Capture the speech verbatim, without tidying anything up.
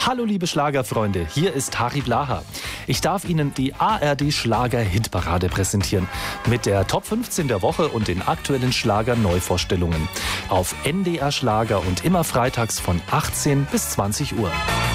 Hallo liebe Schlagerfreunde, hier ist Harry Blaha. Ich darf Ihnen die A R D Schlager-Hitparade präsentieren mit der Top fünfzehn der Woche und den aktuellen Schlager-Neuvorstellungen auf N D R Schlager und immer freitags von achtzehn bis zwanzig Uhr.